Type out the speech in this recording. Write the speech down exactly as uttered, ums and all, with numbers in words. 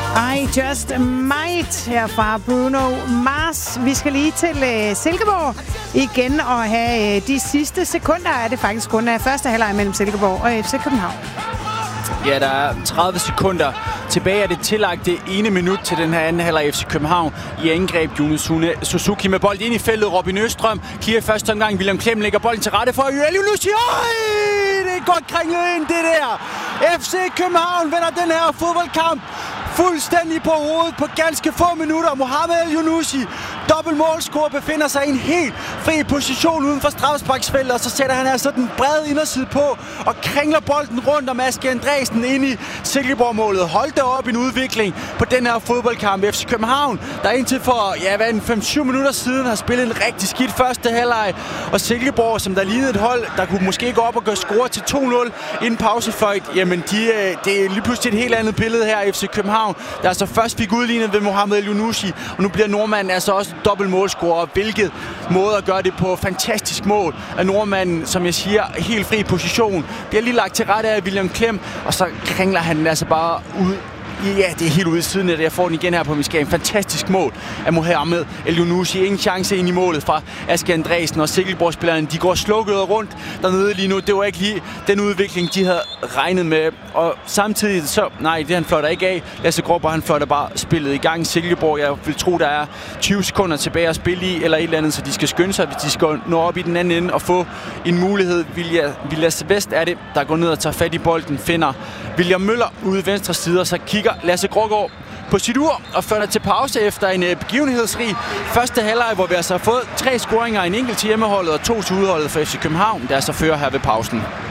I Just Might her fra Bruno Mars. Vi skal lige til uh, Silkeborg igen og have uh, de sidste sekunder er det faktisk kun af første halvleg mellem Silkeborg og F C København. Ja, der er tredive sekunder tilbage af det tillagte ene minut til den her anden halvleg F C København i angreb. Jonas Suzuki med bold ind i feltet. Robin Østrøm clear første omgang. William Klem lægger bolden til rette for Elyounoussi. Det er godt kringlet ind, det der. F C København vinder den her fodboldkamp fuldstændig på hovedet på ganske få minutter. Mohamed Elyounoussi, dobbeltmålscorer, befinder sig i en helt fri position uden for straffesparksfeltet, og så sætter han altså den brede inderside på og kringler bolden rundt om Aske Andresen ind i Silkeborg-målet. Hold da op en udvikling på den her fodboldkamp. F C København, der indtil for ja, hvad, fem syv minutter siden har spillet en rigtig skidt første halvleg, og Silkeborg, som der lignede et hold, der kunne måske gå op og gøre score til to nul inden pausefløjt, jamen de, det er lige pludselig et helt andet billede her. F C København, der altså først fik udlignet ved Mohamed Elyounoussi, og nu bliver nordmanden altså også dobbelt målscorer. Hvilket måde at gøre det på. Fantastisk mål af nordmanden, som jeg siger, helt fri position. Bliver lige lagt til rette af William Klem, og så kringler han den altså bare ud. Ja, det er helt ude i siden af det. Jeg får den igen her på min skærm. Fantastisk mål af Mohamed Elyounoussi. Ingen chance ind i målet fra Aske Andresen, og Silkeborg-spillerne, de går slukket rundt dernede lige nu. Det var ikke lige den udvikling, de havde regnet med. Og samtidig så, nej, det han fløjter ikke af. Lasse Gråber, han fløjter bare spillet i gang. Silkeborg, jeg vil tro, der er tyve sekunder tilbage at spille i, eller et eller andet, så de skal skynde sig, hvis de skal nå op i den anden ende og få en mulighed. Vilas Vest er det, der går ned og tager fat i bolden, finder William Møller ude venstre side, og så kigger Lasse Grågaard på sit ur og fører til pause efter en begivenhedsrig første halvleg, hvor vi altså har fået tre scoringer, en enkelt til hjemmeholdet og to til udholdet for F C København, der så fører her ved pausen.